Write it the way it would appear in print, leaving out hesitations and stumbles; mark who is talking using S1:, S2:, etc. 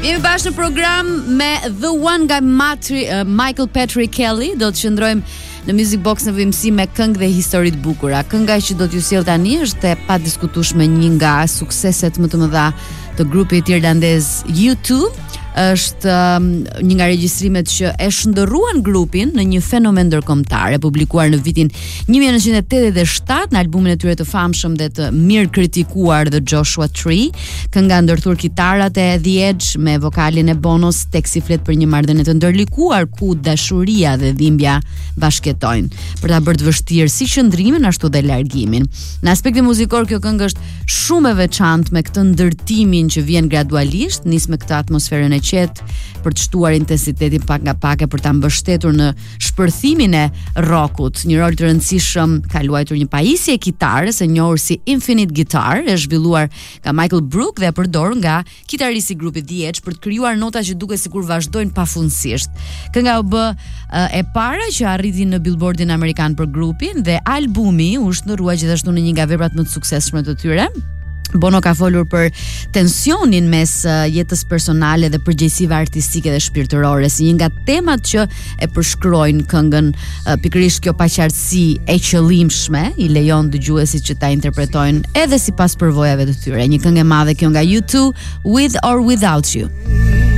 S1: Jemi bashkë në program me The One nga Michael Patrick Kelly. Do të qëndrojmë në Music Box në vëmësi me këngë dhe histori të bukura. Kënga që do t'ju sjell tani është e padiskutueshme një nga sukseset më të mëdha të grupit irlandez U2. Është një nga regjistrimet që e shndërruan grupin në një fenomen ndërkombëtar, e publikuar në vitin 1987 në albumin e tyre të famshëm dhe të mirë kritikuar The Joshua Tree. Kënga ndërthur kitarat e The Edge me vokalin e Bonos, teksti flet për një marrëdhënie të ndërlikuar ku dashuria dhe dhimbja bashkëtojnë për ta bërë të vështirë si qëndrimin ashtu dhe largimin. Në aspektin muzikor kjo këngë është shumë e veçantë me këtë ndërtimin që vjen gradualisht, nis me këtë atmosferën e qetë për të shtuar intensitetin pak nga pak e për ta mbështetur në shpërthimin e rockut. Një rol të rëndësishëm ka luajtur një pajisje e kitarës e njohur si Infinite Guitar, e zhvilluar nga Michael Brook dhe e përdorur nga kitaristi i grupit The Edge për të krijuar nota që duket sikur vazhdojnë pafundësisht. Kënga u bë e para që arriti në Billboardin amerikan për grupin dhe albumi u shndërrua gjithashtu në një nga veprat më të suksesshme të tyre. Bono ka folur për tensionin mes jetës personale dhe përgjegjësive artistike dhe shpirtërore si një nga temat që e përshkruajnë këngën. Pikërisht kjo paqartësi e qëllimshme i lejon dëgjuesit që ta interpretojnë edhe sipas përvojave të tyre. Një këngë e madhe kjo nga U2, With or Without You.